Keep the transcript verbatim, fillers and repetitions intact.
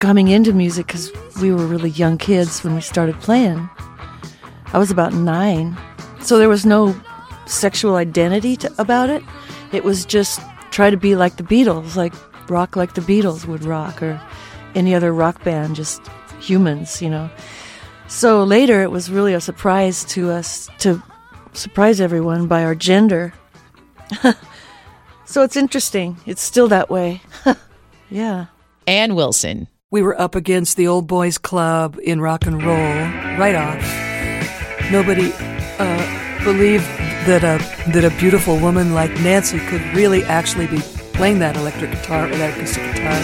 coming into music because we were really young kids when we started playing. I was about nine. So there was no sexual identity to, about it. It was just try to be like the Beatles, like rock like the Beatles would rock, or any other rock band, just humans, you know. So later it was really a surprise to us to surprise everyone by our gender. So it's interesting. It's still that way. Yeah. Ann Wilson. We were up against the old boys club in rock and roll right off. Nobody uh, believed that a that a beautiful woman like Nancy could really actually be playing that electric guitar or that acoustic guitar.